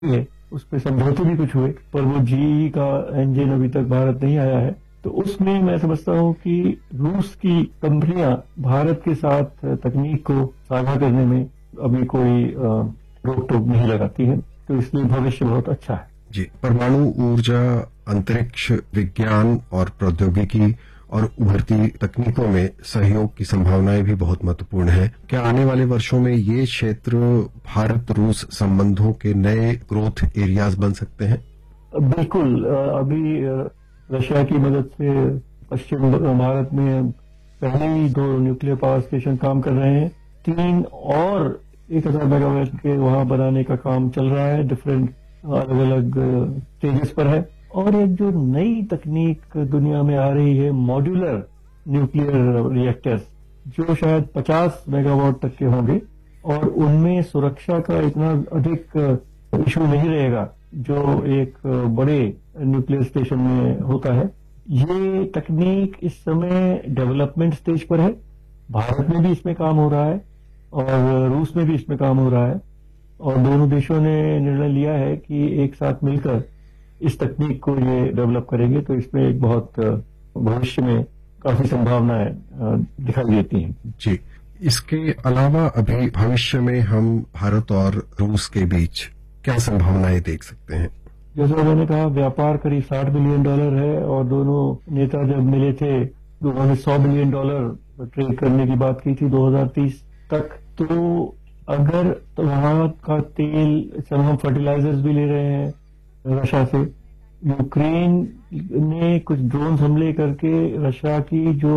है, उस पर समझौते भी कुछ हुए, पर वो जीई का इंजन अभी तक भारत नहीं आया है। तो उसमें मैं समझता हूँ कि रूस की कंपनियां भारत के साथ तकनीक को साझा करने में अभी कोई रोक टोक नहीं लगाती है, तो इसलिए भविष्य बहुत अच्छा है। जी, परमाणु ऊर्जा, अंतरिक्ष विज्ञान और प्रौद्योगिकी और उभरती तकनीकों में सहयोग की संभावनाएं भी बहुत महत्वपूर्ण है। क्या आने वाले वर्षों में ये क्षेत्र भारत रूस संबंधों के नए ग्रोथ एरियाज बन सकते हैं? बिल्कुल। अभी रशिया की मदद से पश्चिम भारत में पहले ही 2 न्यूक्लियर पावर स्टेशन काम कर रहे हैं। 3 और 1000 मेगावाट के वहां बनाने का काम चल रहा है, डिफरेंट अलग अलग स्टेजेस पर है। और एक जो नई तकनीक दुनिया में आ रही है, मॉड्यूलर न्यूक्लियर रिएक्टर्स, जो शायद 50 मेगावाट तक के होंगे और उनमें सुरक्षा का इतना अधिक इशू नहीं रहेगा जो एक बड़े न्यूक्लियर स्टेशन में होता है। ये तकनीक इस समय डेवलपमेंट स्टेज पर है। भारत में भी इसमें काम हो रहा है और रूस में भी इसमें काम हो रहा है, और दोनों देशों ने निर्णय लिया है कि एक साथ मिलकर इस तकनीक को ये डेवलप करेंगे। तो इसमें एक बहुत भविष्य में काफी संभावनाएं दिखाई देती हैं। जी, इसके अलावा अभी भविष्य में हम भारत और रूस के बीच क्या संभावनाएं देख सकते हैं? जैसा मैंने कहा, व्यापार करीब $60 बिलियन है और दोनों नेता जब मिले थे उन्होंने $100 बिलियन ट्रेड करने की बात की थी 2030 तक। तो अगर तो वहां का तेल, हम फर्टिलाइजर्स भी ले रहे हैं रशिया से। यूक्रेन ने कुछ ड्रोन हमले करके रशिया की जो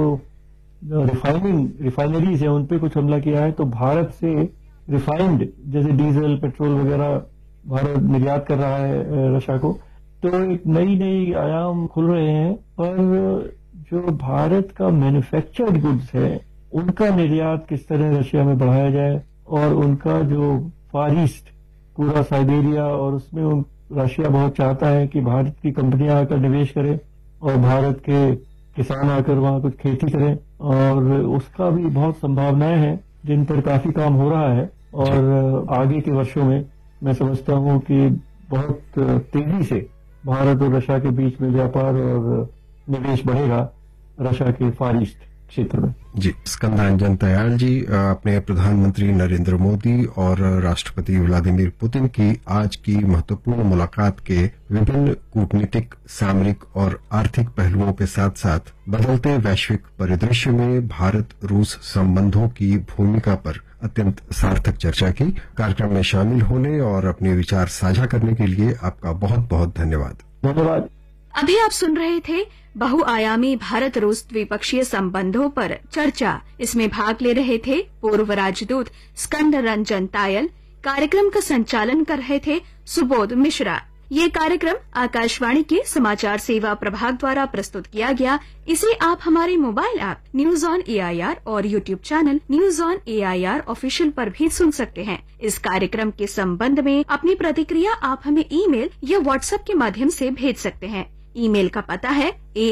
रिफाइनरीज है उन पे कुछ हमला किया है। तो भारत से रिफाइंड जैसे डीजल, पेट्रोल वगैरह भारत निर्यात कर रहा है रशिया को। तो एक नई आयाम खुल रहे हैं। पर जो भारत का मैन्युफैक्चर्ड गुड्स है उनका निर्यात किस तरह रशिया में बढ़ाया जाए, और उनका जो फार ईस्ट, पूरा साइबेरिया, और उसमें रशिया बहुत चाहता है कि भारत की कंपनियां आकर निवेश करें और भारत के किसान आकर वहां कुछ खेती करें, और उसका भी बहुत संभावनाएं हैं जिन पर काफी काम हो रहा है। और आगे के वर्षों में मैं समझता हूं कि बहुत तेजी से भारत और रशिया के बीच में व्यापार और निवेश बढ़ेगा रशिया के फार ईस्ट क्षेत्र में। जी, स्कंदांजन तयाल जी, अपने प्रधानमंत्री नरेंद्र मोदी और राष्ट्रपति व्लादिमीर पुतिन की आज की महत्वपूर्ण मुलाकात के विभिन्न कूटनीतिक, सामरिक और आर्थिक पहलुओं के साथ साथ बदलते वैश्विक परिदृश्य में भारत रूस संबंधों की भूमिका पर अत्यंत सार्थक चर्चा की। कार्यक्रम में शामिल होने और अपने विचार साझा करने के लिए आपका बहुत बहुत धन्यवाद। धन्यवाद। अभी आप सुन रहे थे बहुआयामी भारत रूस द्विपक्षीय संबंधों पर चर्चा। इसमें भाग ले रहे थे पूर्व राजदूत स्कंद रंजन तायल। कार्यक्रम का संचालन कर रहे थे सुबोध मिश्रा। ये कार्यक्रम आकाशवाणी के समाचार सेवा प्रभाग द्वारा प्रस्तुत किया गया। इसे आप हमारे mobile app news on AIR और YouTube channel news on AIR official पर भी सुन सकते हैं। इस कार्यक्रम के संबंध में अपनी प्रतिक्रिया आप हमें ईमेल या व्हाट्सएप के माध्यम से भेज सकते हैं। ईमेल का पता है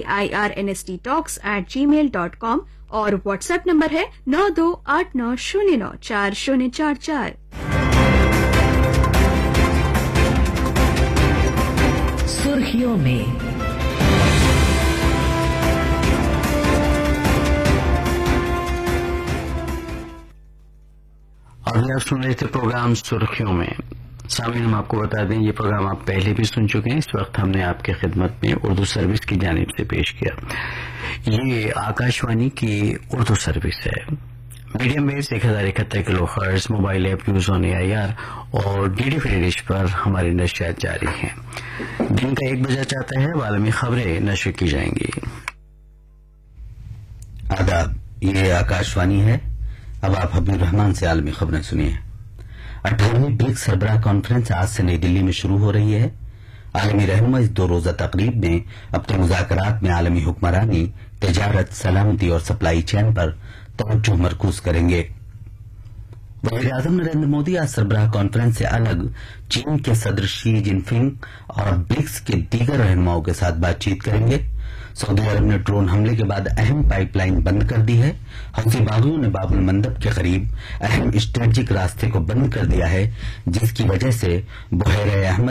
airnsttalks@gmail.com और व्हाट्सएप नंबर है 9289094044। सुर्खियों में अभी आप सुन रहे थे प्रोग्राम सुर्खियों में। सामने हम आपको बता दें, ये प्रोग्राम आप पहले भी सुन चुके हैं। इस वक्त हमने आपके खिदमत में उर्दू सर्विस की जानिब से पेश किया। ये आकाशवाणी की उर्दू सर्विस है। Medium wave 1071 kilohertz, mobile app news on AIR और DD फ्री डिश पर हमारी नशियात जारी हैं। दिन का 1 बजा चाहता है, आलमी खबरें नशर की जाएंगी। आदाब, ये आकाशवाणी है। अब आप हबीब रहमान से आलमी खबरें सुनिए। 18वीं ब्रिक्स सरबराह कॉन्फ्रेंस आज से नई दिल्ली में शुरू हो रही है। आलमी रहनुमा इस 2 रोजा तकरीब में अपने मुज़ाकरात में आलमी हुक्मरानी, तिजारत, सलामती और सप्लाई चेन पर तवज्जो मरकूज करेंगे। वज़ीर-ए-आज़म नरेंद्र मोदी आज सरबराह कॉन्फ्रेंस से अलग चीन के सदर शी जिनपिंग और ब्रिक्स के दीगर रहनुमाओं के साथ बातचीत करेंगे। सऊदी अरब ने ड्रोन हमले के बाद अहम पाइपलाइन बंद कर दी है। हौथी बागियों ने बाबुल मंदब के करीब अहम स्ट्रेटेजिक रास्ते को बंद कर दिया है, जिसकी वजह से बुहैरा अहमद